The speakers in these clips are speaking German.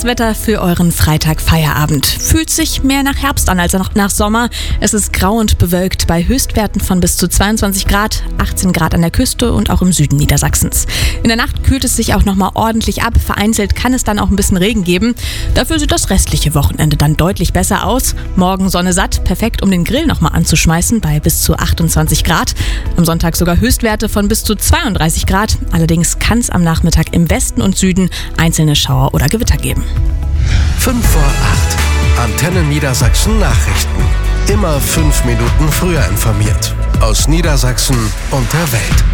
Das Wetter für euren Freitag-Feierabend. Fühlt sich mehr nach Herbst an als nach Sommer. Es ist grau und bewölkt bei Höchstwerten von bis zu 22 Grad, 18 Grad an der Küste und auch im Süden Niedersachsens. In der Nacht kühlt es sich auch nochmal ordentlich ab. Vereinzelt kann es dann auch ein bisschen Regen geben. Dafür sieht das restliche Wochenende dann deutlich besser aus. Morgen Sonne satt, perfekt, um den Grill nochmal anzuschmeißen bei bis zu 28 Grad. Am Sonntag sogar Höchstwerte von bis zu 32 Grad. Allerdings kann es am Nachmittag im Westen und Süden einzelne Schauer oder Gewitter geben. 5 vor 8. Antenne Niedersachsen Nachrichten. Immer 5 Minuten früher informiert. Aus Niedersachsen und der Welt.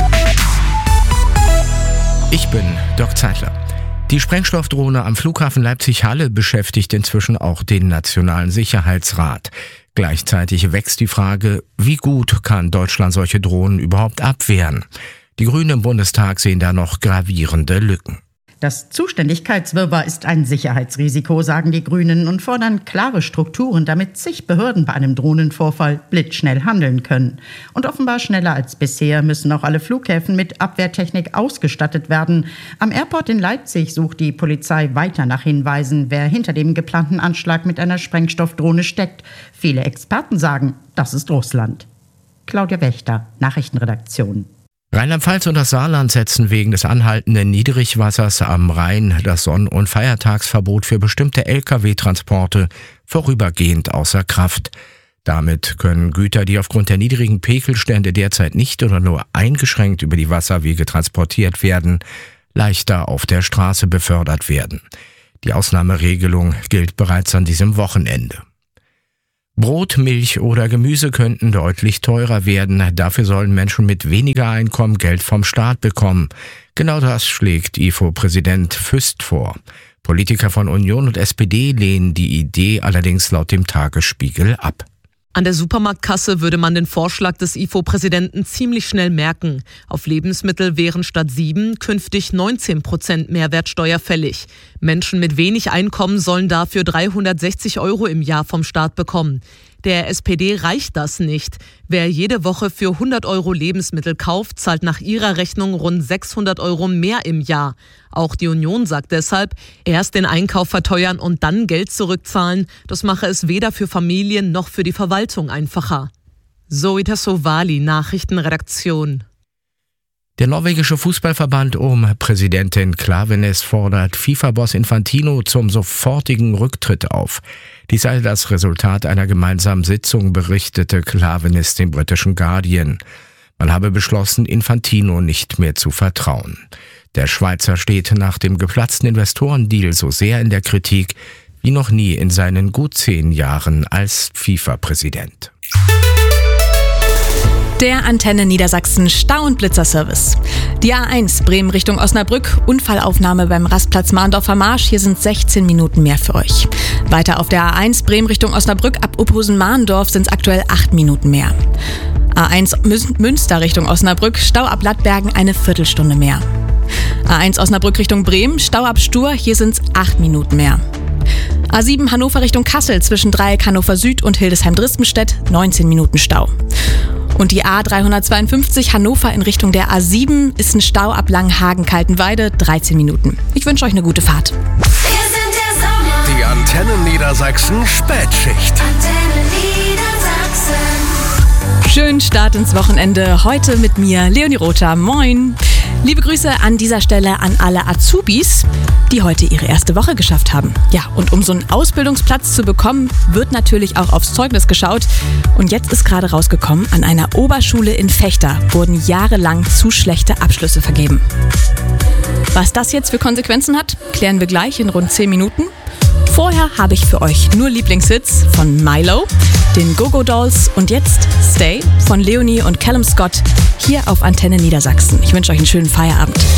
Ich bin Dirk Zeitler. Die Sprengstoffdrohne am Flughafen Leipzig-Halle beschäftigt inzwischen auch den Nationalen Sicherheitsrat. Gleichzeitig wächst die Frage, wie gut kann Deutschland solche Drohnen überhaupt abwehren? Die Grünen im Bundestag sehen da noch gravierende Lücken. Das Zuständigkeitswirrwarr ist ein Sicherheitsrisiko, sagen die Grünen und fordern klare Strukturen, damit zig Behörden bei einem Drohnenvorfall blitzschnell handeln können. Und offenbar schneller als bisher müssen auch alle Flughäfen mit Abwehrtechnik ausgestattet werden. Am Airport in Leipzig sucht die Polizei weiter nach Hinweisen, wer hinter dem geplanten Anschlag mit einer Sprengstoffdrohne steckt. Viele Experten sagen, das ist Russland. Claudia Wächter, Nachrichtenredaktion. Rheinland-Pfalz und das Saarland setzen wegen des anhaltenden Niedrigwassers am Rhein das Sonn- und Feiertagsverbot für bestimmte Lkw-Transporte vorübergehend außer Kraft. Damit können Güter, die aufgrund der niedrigen Pegelstände derzeit nicht oder nur eingeschränkt über die Wasserwege transportiert werden, leichter auf der Straße befördert werden. Die Ausnahmeregelung gilt bereits an diesem Wochenende. Brot, Milch oder Gemüse könnten deutlich teurer werden. Dafür sollen Menschen mit weniger Einkommen Geld vom Staat bekommen. Genau das schlägt IFO-Präsident Füst vor. Politiker von Union und SPD lehnen die Idee allerdings laut dem Tagesspiegel ab. An der Supermarktkasse würde man den Vorschlag des IFO-Präsidenten ziemlich schnell merken. Auf Lebensmittel wären statt 7 künftig 19% Mehrwertsteuer fällig. Menschen mit wenig Einkommen sollen dafür 360 € im Jahr vom Staat bekommen. Der SPD reicht das nicht. Wer jede Woche für 100 € Lebensmittel kauft, zahlt nach ihrer Rechnung rund 600 € mehr im Jahr. Auch die Union sagt deshalb, erst den Einkauf verteuern und dann Geld zurückzahlen. Das mache es weder für Familien noch für die Verwaltung einfacher. Zoe Tassovali, Nachrichtenredaktion. Der norwegische Fußballverband um Präsidentin Klaveness fordert FIFA-Boss Infantino zum sofortigen Rücktritt auf. Dies sei das Resultat einer gemeinsamen Sitzung, berichtete Klaveness dem britischen Guardian. Man habe beschlossen, Infantino nicht mehr zu vertrauen. Der Schweizer steht nach dem geplatzten Investorendeal so sehr in der Kritik wie noch nie in seinen gut 10 Jahren als FIFA-Präsident. Der Antenne Niedersachsen Stau- und Blitzerservice. Die A1 Bremen Richtung Osnabrück, Unfallaufnahme beim Rastplatz Mahndorfer Marsch. Hier sind 16 Minuten mehr für euch. Weiter auf der A1 Bremen Richtung Osnabrück ab Uphusen-Mahndorf sind es aktuell 8 Minuten mehr. A1 Münster Richtung Osnabrück, Stau ab Lattbergen eine Viertelstunde mehr. A1 Osnabrück Richtung Bremen, Stau ab Stur, hier sind es 8 Minuten mehr. A7 Hannover Richtung Kassel zwischen Dreieck Hannover Süd und Hildesheim-Dristenstedt, 19 Minuten Stau. Und die A352 Hannover in Richtung der A7 ist ein Stau ab Langenhagen-Kaltenweide, 13 Minuten. Ich wünsche euch eine gute Fahrt. Die Antenne Niedersachsen Spätschicht. Antenne Niedersachsen. Schönen Start ins Wochenende. Heute mit mir, Leonie Rother. Moin. Liebe Grüße an dieser Stelle an alle Azubis, die heute ihre erste Woche geschafft haben. Ja, und um so einen Ausbildungsplatz zu bekommen, wird natürlich auch aufs Zeugnis geschaut. Und jetzt ist gerade rausgekommen, an einer Oberschule in Vechta wurden jahrelang zu schlechte Abschlüsse vergeben. Was das jetzt für Konsequenzen hat, klären wir gleich in rund 10 Minuten. Vorher habe ich für euch nur Lieblingshits von Milo, den Go-Go Dolls und jetzt Stay von Leonie und Callum Scott hier auf Antenne Niedersachsen. Ich wünsche euch einen schönen Feierabend.